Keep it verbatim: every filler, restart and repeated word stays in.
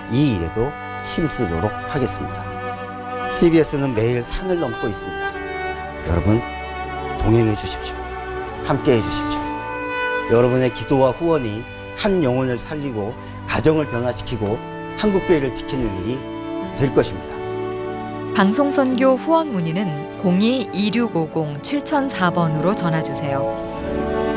이 일에도 힘쓰도록 하겠습니다. 씨비에스는 매일 산을 넘고 있습니다. 여러분, 동행해 주십시오. 함께 해 주십시오. 여러분의 기도와 후원이 한 영혼을 살리고 가정을 변화시키고 한국교회를 지키는 일이 될 것입니다. 방송선교 후원 문의는 공이 이육오공 칠공공사 번으로 전화주세요.